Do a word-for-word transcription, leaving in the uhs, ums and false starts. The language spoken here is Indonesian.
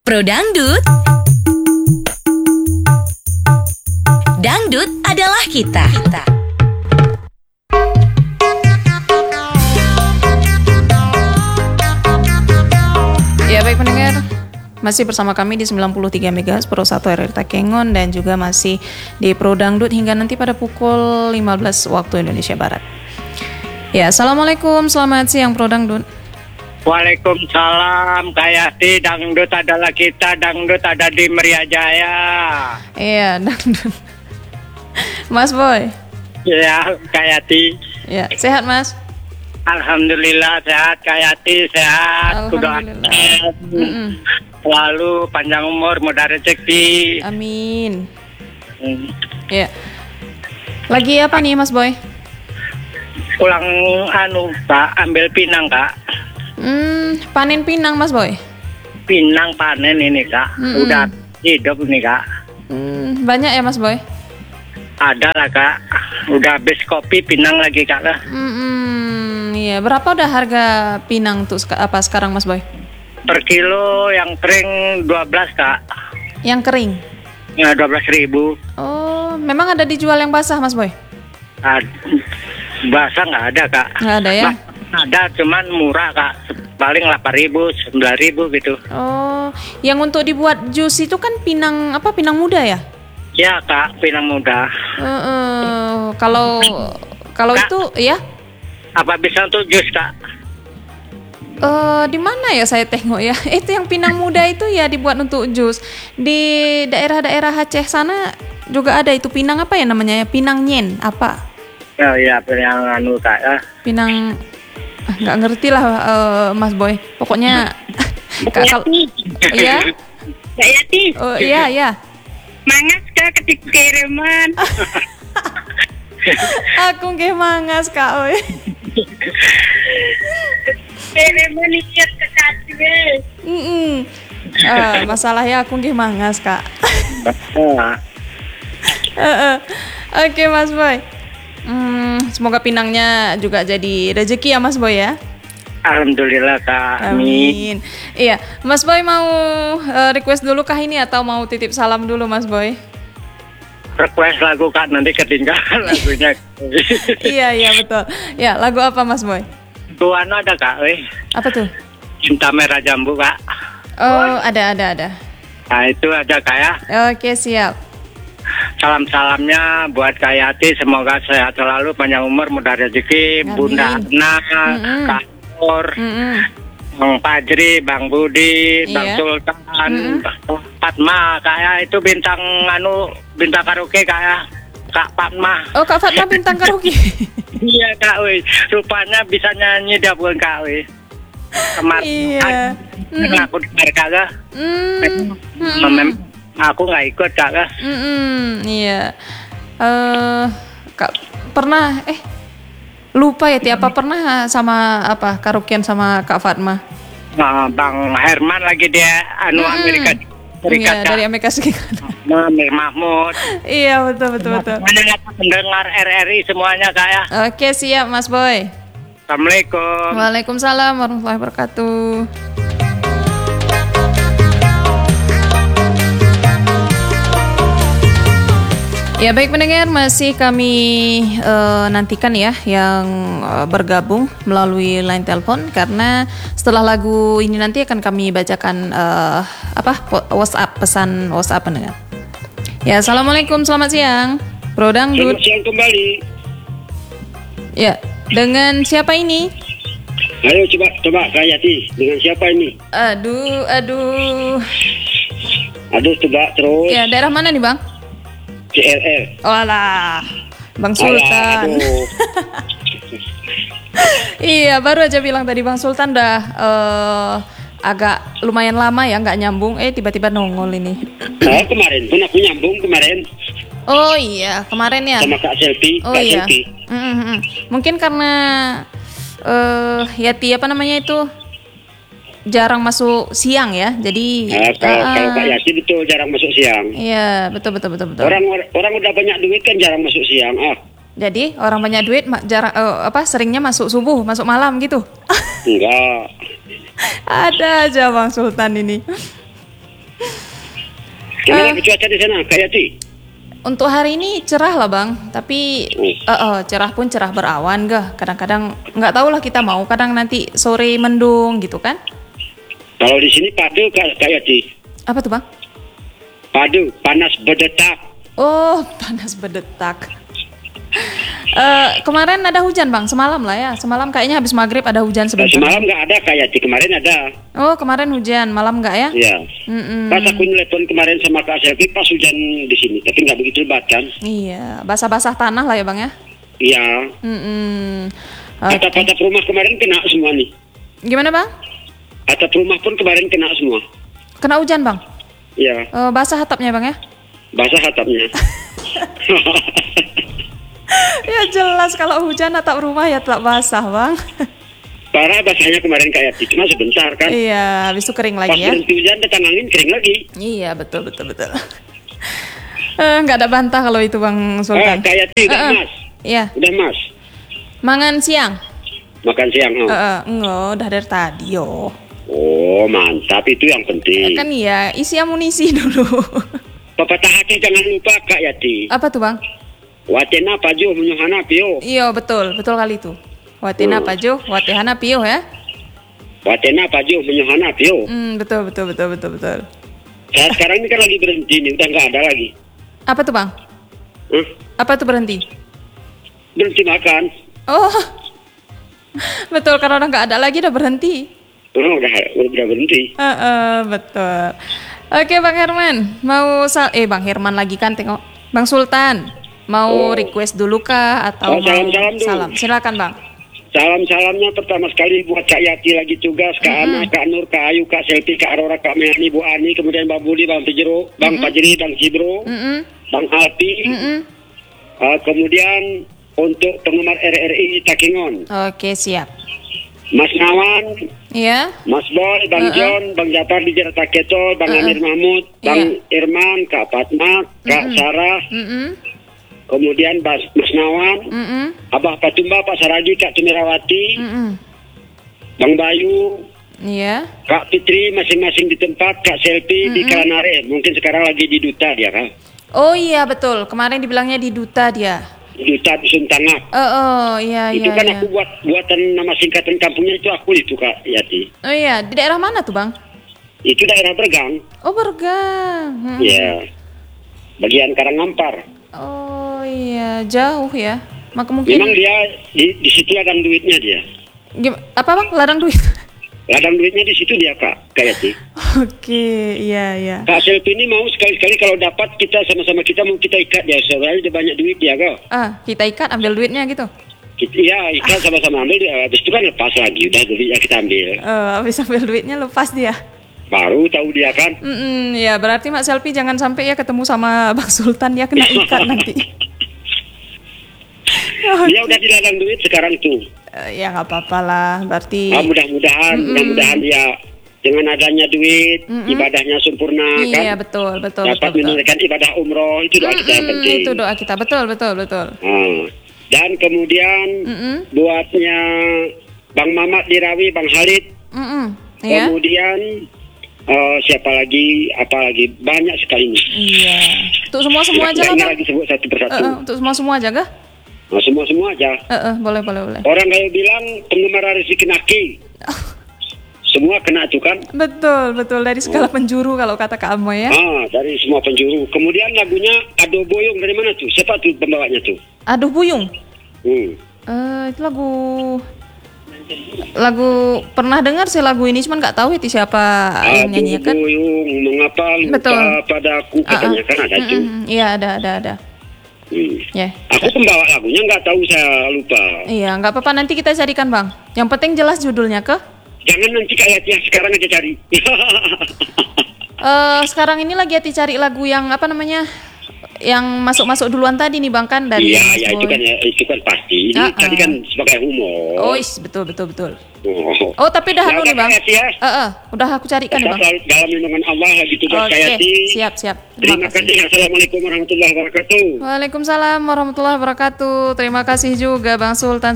Pro Dangdut. Dangdut adalah kita. kita. Ya baik pendengar, masih bersama kami di sembilan puluh tiga megahertz Pro satu R R Takengon dan juga masih di Pro Dangdut hingga nanti pada pukul lima belas waktu Indonesia Barat. Ya, Assalamualaikum, selamat siang Pro Dangdut. Waalaikumsalam, Kayati, dangdut adalah kita, dangdut ada di Meriah Jaya. Iya, dangdut. Mas Boy. Ya, Kayati. Ya, sehat Mas? Alhamdulillah sehat, Kayati sehat. Sudah Alhamdulillah. Selalu panjang umur, mudah rezeki. Amin. Hmm. Ya. Lagi apa nih Mas Boy? Pulang anu, Kak, ambil pinang, Kak. Hmm, panen pinang Mas Boy. Pinang panen ini, Kak. Mm-mm. Udah hidup nih, Kak. Hmm, banyak ya Mas Boy? Ada lah, Kak. Udah habis kopi, pinang lagi, Kak lah. Hmm, iya. Berapa udah harga pinang tuh seka- apa sekarang Mas Boy? Per kilo yang kering dua belas, Kak. Yang kering. Ya, dua belas ribu. Oh, memang ada dijual yang basah Mas Boy? Ad, basah nggak ada, Kak. Nggak ada ya? Ba- ada, cuman murah, Kak. Paling delapan ribu, sembilan ribu gitu. Oh, yang untuk dibuat jus itu kan pinang apa pinang muda ya? Ya, Kak, pinang muda. Eh, eh, kalau kalau Kak. itu ya? Apa bisa untuk jus, Kak? Eh, di mana ya saya tengok ya? Itu yang pinang muda itu ya dibuat untuk jus. Di daerah-daerah Aceh sana juga ada itu pinang apa ya namanya ya? Pinang nyen apa? Ya, ya, pinang anu, Kak. Ya. Pinang ah, nggak ngerti lah eh, Mas Boy. Pokoknya Kak, kal- iya. Kayati, Oh iya iya. mangas Kak ketik kiriman. Aku nggih mangas Kak oi. Kiriman niat ke kasih. Mm-mm. Eh, masalahnya aku nggih mangas Kak. Nah, Eh, eh. Oke Mas Boy. Hmm, semoga pinangnya juga jadi rezeki ya Mas Boy ya. Alhamdulillah, Kak. Amin. Amin. Iya, Mas Boy mau eh, request dulu kah ini atau mau titip salam dulu Mas Boy? Request lagu, Kak, nanti ketinggalan lagunya. Iya iya betul. Ya lagu apa Mas Boy? Tuan ada, Kak, weh. Apa tuh? Cinta Merah Jambu, Kak. Oh ada ada ada. Nah, itu ada, Kak, ya. Oke siap. Salam-salamnya buat Kayati, semoga sehat selalu, panjang umur, mudah rezeki. Amin. Bunda Ana, Mm-mm. Kak Nur, Mm-mm. Bang Fajri, Bang Budi, Bang Iya. Sultan, Mm-mm. Fatma, kayak itu bintang anu bintang karaoke kayak Kak Fatma. Oh Kak Fatma bintang karaoke. Iya, Kak, weh. Rupanya bisa nyanyi dah bukan, Kak, weh. Kemarin Iya. Mm-mm. aku dengar, Kak. Kak. Hmm. Memang aku nggak ikut, Kak. Kak. Mm-mm, iya. Eh, Kak pernah eh lupa ya tiap apa pernah sama apa karaokean sama Kak Fatma? Nah, Bang Herman lagi dia anu Mm-mm. Amerika Amerika, Iya, Kak. dari Amerika Serikat. Amir Mahmud. Iya, betul betul betul. Semuanya pendengar R R I semuanya, Kak, ya. Oke, siap Mas Boy. Assalamualaikum. Waalaikumsalam warahmatullahi wabarakatuh. Ya baik pendengar, masih kami eh, nantikan ya yang eh, bergabung melalui line telepon karena setelah lagu ini nanti akan kami bacakan eh, apa po- WhatsApp, pesan WhatsApp pendengar. Ya, Assalamualaikum, selamat siang Pro Dangdut. Selamat siang kembali. Ya, dengan siapa ini? Ayo coba coba Kayati, dengan siapa ini? Aduh, aduh. Aduh, coba terus. Ya, daerah mana nih, Bang? C L R. Walah, Bang Alah, Sultan. aduh. Iya, baru aja bilang tadi Bang Sultan dah eh, agak lumayan lama ya nggak nyambung. Eh, tiba-tiba nongol ini. Nah, kemarin pun aku nyambung kemarin Oh iya, kemarin ya. sama Kak Selfie. Oh Kak iya. Selfie. Mm, mm, mm. Mungkin karena eh Yati apa namanya itu jarang masuk siang ya. Jadi Nah, kalau, ah, kalau Kak Yati betul jarang masuk siang. iya, betul betul betul betul. Orang orang udah banyak duit kan jarang masuk siang. Ah, Jadi orang banyak duit ma- jarang eh, apa seringnya masuk subuh, masuk malam gitu. enggak. Ada aja Bang Sultan ini. Gimana cuaca di sana, Kak Yati? Untuk hari ini cerah lah bang, tapi Oh. eh, eh, cerah pun cerah berawan gah. Kadang-kadang nggak tahu lah kita mau. Kadang nanti sore mendung gitu kan? Kalau di sini padu, Kak, Kak Yati. Apa tuh bang? Padu, panas berdetak. Oh panas berdetak. Eh, kemarin ada hujan bang, semalam lah ya. Semalam kayaknya habis maghrib ada hujan Nah, sebentar. semalam nggak ada, Kak Yati. Kemarin ada. Oh kemarin hujan, malam nggak ya? Ya. Mm-mm. Pas aku telepon kemarin sama Kak Selvi pas hujan di sini, tapi nggak begitu lebat kan? Iya, basah-basah tanah lah ya bang ya. Iya. Mm-mm. Oke. Atap-atap rumah kemarin kena semua nih. Gimana bang? Atap rumah pun kemarin kena semua. Kena hujan bang? Iya. Eh, basah atapnya bang ya? Basah atapnya. Ya jelas kalau hujan atap rumah ya tetap basah bang. Parah basahnya kemarin Kak Yati, cuma sebentar kan? Iya, habis itu kering Pas lagi ya. berhenti hujan datang angin kering lagi. Iya betul betul betul. Eh, nggak ada bantah kalau itu bang Ah, Sultan. Kak Yati udah Eh, eh. mas, Iya, udah mas. mangan siang. Makan siang. Oh, Eh, eh, enggak, udah dari tadi yo. oh mantap itu yang penting. Kan iya, isi amunisi dulu. Pepatah hati jangan lupa Kak Yati. Apa tuh bang? Watena pajuh menyuhana pio. Iya betul, betul kali itu. Watina Hmm. pajuh, watehana piuh ya. Watena pajuh menyuhana pio. Hmm, betul betul betul betul betul. Saat sekarang ini kan lagi berhenti nih, udah nggak ada lagi. Apa tuh bang? Hah? Apa tuh berhenti? Berhenti makan. Oh, betul karena udah nggak ada lagi udah berhenti. Oh, udah udah berhenti. Eh, eh, betul. Oke bang Herman, mau sal eh bang Herman lagi kan tengok. Bang Sultan, mau Oh. request dulu kah atau Oh, mau salam-salam dulu. salam? Silakan bang. Salam-salamnya pertama sekali buat Kak Yati lagi tugas, Kak Ana, Kak Nur, Kak Ayu, Kak Selvi, Kak Aurora, Kak Meani, Bu Ani, kemudian Bang Budi, Bang Pejero, Bang Fajri, Bang Cibro, Mm-mm. Bang Alpi, Mm-mm. uh, kemudian untuk penggemar R R I Takingon, Oke siap. Mas Nawan, Iya. Mas Boy, Bang Uh-uh. John, Bang Jafar di Jakarta Ketol, Bang Uh-uh. Amir Mahmud, Bang Irman, Kak Fatma, Kak Sarah, Mm-mm. kemudian Bas, Mas Nawan, Mm-mm. Abah Patumba, Pak Saragi, Kak Tumirawati, Mm-mm. Bang Bayu, Iya. Kak Fitri masing-masing di tempat, Kak Selvi di Kalanare. Mungkin sekarang lagi di Duta dia kan. Oh iya betul. Kemarin dibilangnya di Duta dia. Di Duta di Suntangak. Oh, oh iya itu iya. kan iya. aku buat buatan nama singkatan kampungnya itu aku itu Kak Yati. Oh iya, di daerah mana tuh bang? Itu daerah Bergang. Oh Bergang. Hmm. Ya. Bagian Karangampar. Oh iya, jauh ya. Maka mungkin Memang dia di, di situ ladang duitnya dia. Gim- apa bang? Ladang duit. Ladang duitnya di situ dia Kak, Kak Yati. Oke, iya iya. Kak Selvi ini mau sekali-sekali kalau dapat kita sama-sama kita mau kita ikat dia. Soalnya dia banyak duit dia kok. Ah, kita ikat ambil duitnya gitu. Kita, ya ikat sama-sama ambil dia. Habis itu kan lepas lagi. Udah duitnya kita ambil. Eh, habis ambil duitnya lepas dia. Baru tahu dia kan. Mm ya berarti Mak Selvi jangan sampai ya ketemu sama Bang Sultan dia kena ikat nanti. Dia udah di ladang duit sekarang tuh. Eh, ya nggak apa-apa lah, berarti. Ah, mudah-mudahan, mudah-mudahan dia dengan adanya duit, ibadahnya sempurna Iya kan. betul betul Dapat betul. betul. menunaikan ibadah umroh itu doa kita yang Mm-mm, penting. itu doa kita betul betul betul. Ah. Dan kemudian Mm-mm. buatnya Bang Mamat di Rawi, Bang Halid. Mm-mm, ya. Kemudian eh, siapa lagi? Apalagi banyak sekali nih. Iya. Untuk semua semua aja lah Nggak bang. lagi sebut satu persatu. Eh, eh, untuk semua semua aja kah? Nah, semua semua aja. Eh, eh, boleh boleh boleh. Orang kayak bilang penggemar Rizky Kenaki. Semua kena tuh kan. Betul betul dari segala penjuru kalau kata Kak Amoy ya. Ah, dari semua penjuru. Kemudian lagunya Ado Boyong dari mana tuh? Siapa tuh pembawanya tuh? Aduh Buyung. Hmm. Eh itu lagu lagu pernah dengar sih lagu ini cuman nggak tahu itu siapa yang Ado nyanyi kan. Boyong, mengapa lupa Betul. padaku Ah, ah. katanya kan ada tuh. Mm-mm, Iya ada ada ada. Hmm. Ya. Aku pembawa lagunya nggak tahu saya lupa. Iya nggak apa-apa nanti kita carikan bang. Yang penting jelas judulnya ke. Jangan nanti kayak ya sekarang aja cari. Eh sekarang ini lagi Ati cari lagu yang apa namanya yang masuk-masuk duluan tadi nih bang kan dari Iya, Mas ya itu Boy. kan ya, itu kan pasti. Ini Ah, tadi ah. kan sebagai humor. Oh is, betul betul betul. Oh. Oh tapi dah Ya anu udah, nih bang. Kak Yati, ya. Eh, eh, udah aku carikan nih Tetap bang. selalu dalam lindungan Allah lagi tugas Oke saya sih. siap siap. Terima kasih. Assalamualaikum warahmatullahi wabarakatuh. Waalaikumsalam warahmatullahi wabarakatuh. Terima kasih juga Bang Sultan